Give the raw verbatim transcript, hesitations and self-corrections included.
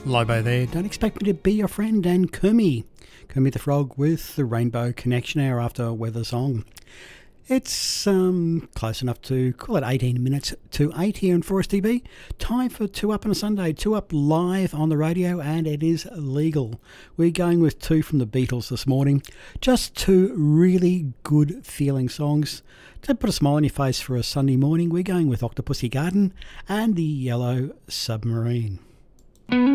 Lobo there, Don't Expect Me to Be Your Friend, and Kermie, Kermie the Frog with the Rainbow Connection hour after Weather Song. It's um, close enough to call it eighteen minutes to eight here in four S T B. Time for Two Up on a Sunday. Two Up live on the radio, and it is legal. We're going with two from the Beatles this morning. Just two really good feeling songs to put a smile on your face for a Sunday morning. We're going with Octopussy Garden and the Yellow Submarine.